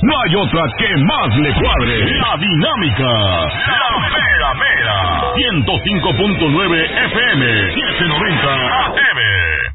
no hay otra que más le cuadre. La Dinámica. La Mera Mera. 105.9 FM. 790 AM.